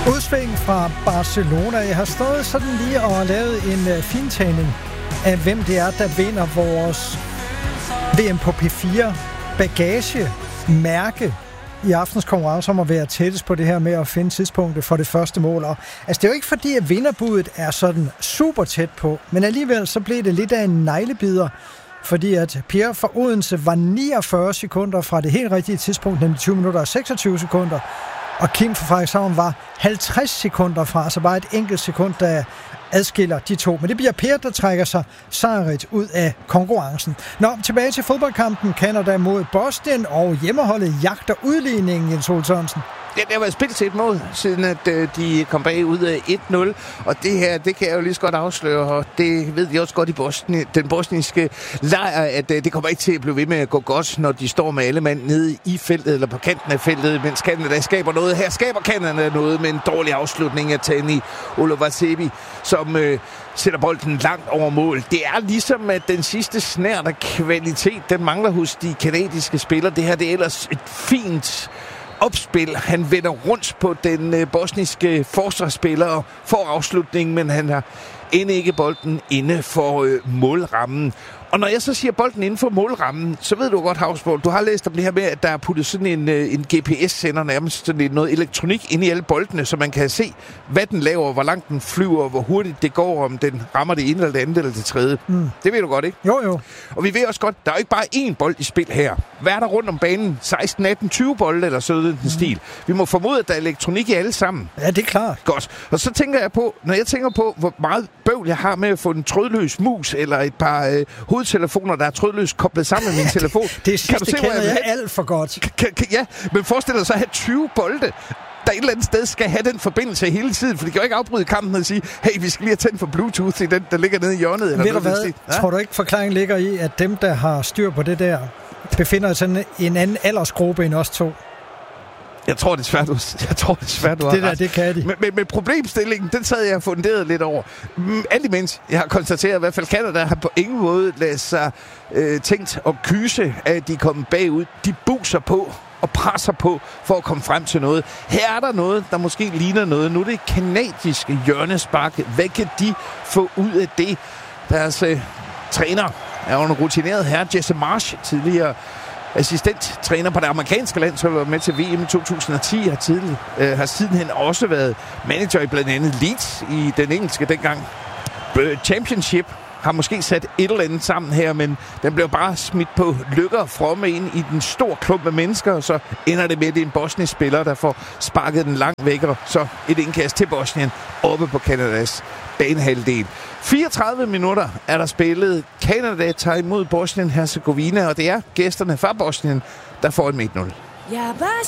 Udsving fra Barcelona. Jeg har stået sådan lige og lavet en fintagning af, hvem det er, der vinder vores VM på P4 bagagemærke i aftens konkurrence om at være tættest på det her med at finde tidspunktet for det første mål. Og, altså, det er jo ikke fordi, at vinderbuddet er sådan super tæt på, men alligevel så blev det lidt af en neglebider, fordi at Pierre fra Odense var 49 sekunder fra det helt rigtige tidspunkt, nemlig 20 minutter og 26 sekunder, og Kim fra Frederikshavn var 50 sekunder fra, altså bare et enkelt sekund, der adskiller de to. Men det bliver Per, der trækker sig sejrigt ud af konkurrencen. Nå, tilbage til fodboldkampen. Canada mod Bosnien, og hjemmeholdet jagter udligningen, Jens Ole Sørensen. Ja, det har været spillet til et mål, siden at de kom bagud af 1-0. Og det her, det kan jeg jo lige så godt afsløre, og det ved de også godt i den bosniske lejr, at det kommer ikke til at blive ved med at gå godt, når de står med alle mand nede i feltet, eller på kanten af feltet, mens Canada skaber noget. Her skaber Canada noget med en dårlig afslutning af Tani Olovasebi, som sætter bolden langt over mål. Det er ligesom, at den sidste snert af kvalitet, den mangler hos de kanadiske spillere. Det her, det er ellers et fint opspil. Han vender rundt på den bosniske forsvarsspiller og får afslutningen, men han har end ikke bolden inde for målrammen. Og når jeg så siger bolden inden for målrammen, så ved du godt, Havsborg, du har læst om det her med, at der er puttet sådan en GPS-sender, nærmest sådan noget elektronik inde i alle boldene, så man kan se, hvad den laver, hvor langt den flyver, hvor hurtigt det går, om den rammer det ene eller det andet eller det tredje. Det ved du godt, ikke? Jo. Og vi ved også godt, der er jo ikke bare én bold i spil her. Hvad er der rundt om banen? 16, 18, 20 bolde eller sådan den stil. Vi må formode, at der er elektronik i alle sammen. Ja, det er klart. Godt. Og så tænker jeg på, når jeg tænker på, hvor meget bøvl jeg har med at få en trådløs mus eller et par hovedtelefoner, der er trådløst koblet sammen med min telefon. Det sidste kender jeg alt for godt. Ja, men forestil dig så at have 20 bolde, der et eller andet sted skal have den forbindelse hele tiden, for de kan jo ikke afbryde kampen og sige, hey, vi skal lige have tændt for Bluetooth i den, der ligger nede i hjørnet. Eller ved du hvad? Ja? Tror du ikke, forklaringen ligger i, at dem, der har styr på det der, befinder sig i en anden aldersgruppe end os to? Jeg tror, det er svært, du har det der, det kan de. Men problemstillingen, den sad jeg og funderet lidt over. Alt imens, jeg har konstateret, at i hvert fald Canada har på ingen måde ladet sig tænkt og kyse, at de kommer bagud. De buser på og presser på for at komme frem til noget. Her er der noget, der måske ligner noget. Nu er det kanadiske hjørnespark. Hvad kan de få ud af det? Deres træner er jo en rutineret herre, Jesse Marsh, tidligere assistenttræner på det amerikanske land, som var med til VM i 2010, har sidenhen også været manager i blandt andet Leeds i den engelske dengang. Championship har måske sat et eller andet sammen her, men den blev bare smidt på lykker fromme ind i den store klump af mennesker, og så ender det med, at det er en bosnisk spiller, der får sparket den langt væk, og så et indkast til Bosnien oppe på Kanadas banehalvdel. 34 minutter er der spillet. Canada tager imod Bosnien-Herzegovina, og det er gæsterne fra Bosnien, der får en 1-0.